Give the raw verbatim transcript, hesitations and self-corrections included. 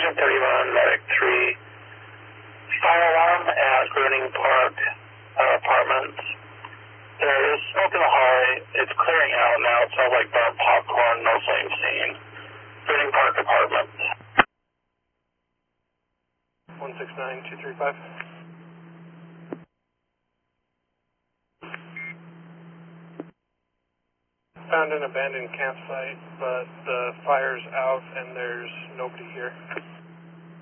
seven thirty-one, medic three. Fire alarm at Bruning Park uh, Apartments. There is smoke in the hallway. It's clearing out now. It smells like burnt popcorn, no flame seen. Bruning Park Apartments. one six nine two three five. Found an abandoned campsite, but the fire's out and there's nobody here.